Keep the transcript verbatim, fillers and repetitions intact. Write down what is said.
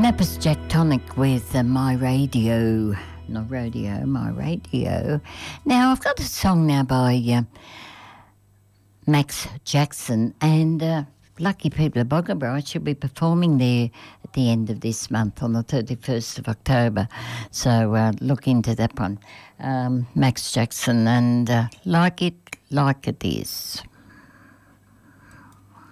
That was Jack Tonic with uh, My Radio. Not radio, My Radio. Now, I've got a song now by uh, Max Jackson, and uh, lucky people of Bogabri should be performing there at the end of this month on the thirty-first of October. So uh, look into that one. Um, Max Jackson, and uh, Like It Like It Is.